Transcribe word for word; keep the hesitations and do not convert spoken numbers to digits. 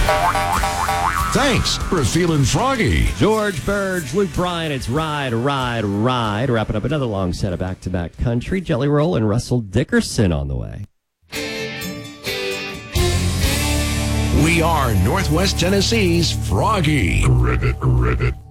Thanks for feeling froggy. George Burge, Luke Bryan, it's Ride, Ride, Ride. Wrapping up another long set of back-to-back country. Jelly Roll and Russell Dickerson on the way. We are Northwest Tennessee's Froggy. Ribbit, ribbit.